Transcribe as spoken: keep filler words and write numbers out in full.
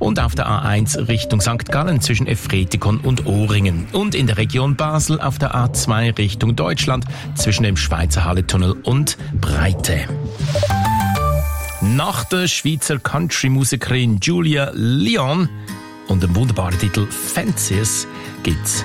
Und auf der A eins Richtung Sankt Gallen zwischen Efretikon und Ohringen. Und in der Region Basel auf der A zwei Richtung Deutschland zwischen dem Schweizer Halletunnel und Breite. Nach der Schweizer Country-Musikerin Julia Leon und dem wunderbaren Titel Fences gibt's